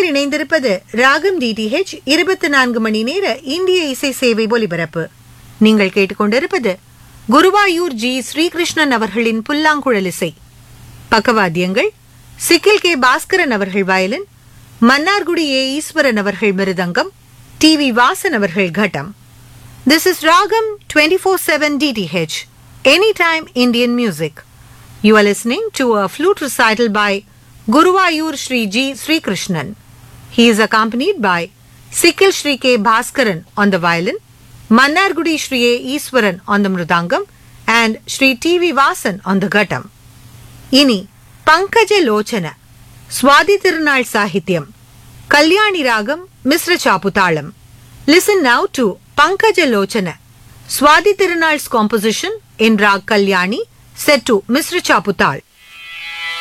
நீங்கள் இணைந்திருப்பது ராகம் டிடிஹெச் 24 மணி நேர இந்திய இசை சேவை ஒலிபரப்பு. நீங்கள் கேட்டுக்கொண்டிருப்பது குருவாயூர் ஜி ஸ்ரீகிருஷ்ணன் அவர்களின் புல்லாங்குழல் இசை. பக்கவாத்தியங்கள் சிக்கில் கே பாஸ்கரன் அவர்கள் வயலின், மன்னார்குடி ஏ ஈஸ்வரன் அவர்கள் மிருதங்கம், டி.வி. வாசன் அவர்கள் கட்டம். This is Ragam 24/7 DTH, Anytime Indian Music. You are listening to a flute recital by Guruvayur Sri G. Sri Krishnan. He is accompanied by Sikil Sri K. Bhaskaran on the violin, Mannargudi Sri A. Iswaran on the mridangam, and Sri T.V. Vasan on the ghattam. Ini Pankaja Lochana, Swadi Tirunal Sahityam, Kalyani Ragam, Misra Chaputalam. Listen now to Pankaja Lochana, Swadi Tirunal's composition in Rag Kalyani, set to Misra Chaputal.